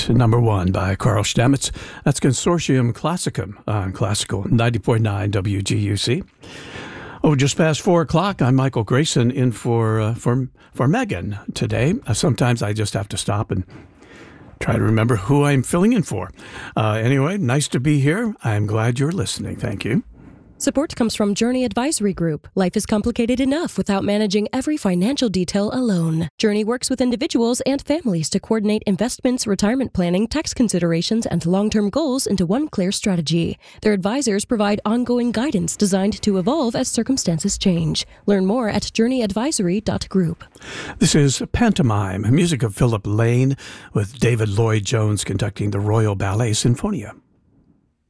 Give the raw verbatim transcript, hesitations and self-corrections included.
number one by Carl Stamets. That's Consortium Classicum on Classical ninety point nine W G U C. Oh, just past four o'clock. I'm Michael Grayson in for uh, for for Megan today. Uh, sometimes I just have to stop and try to remember who I'm filling in for. Uh, anyway, nice to be here. I'm glad you're listening. Thank you. Support comes from Journey Advisory Group. Life is complicated enough without managing every financial detail alone. Journey works with individuals and families to coordinate investments, retirement planning, tax considerations, and long-term goals into one clear strategy. Their advisors provide ongoing guidance designed to evolve as circumstances change. Learn more at journey advisory dot group. This is Pantomime, music of Philip Lane, with David Lloyd Jones conducting the Royal Ballet Sinfonia.